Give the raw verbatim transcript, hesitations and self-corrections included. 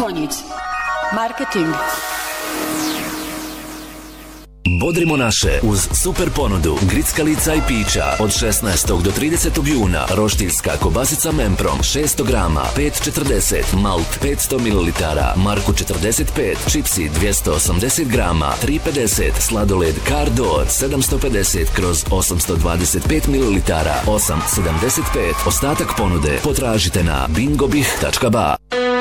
Konjic. Marketing. Bodrimo naše uz super ponudu grickalica i pića od šesnaestog do tridesetog juna. Roštiljska kobasica Memprom šesto grama pet četrdeset, malt petsto mililitara marku četrdeset pet, čipsi dvjesto osamdeset grama tri pedeset, sladoled Cardor sedamsto pedeset kroz osamsto dvadeset pet mililitara osam sedamdeset pet. Ostatak ponude potražite na bingobih tačka ba.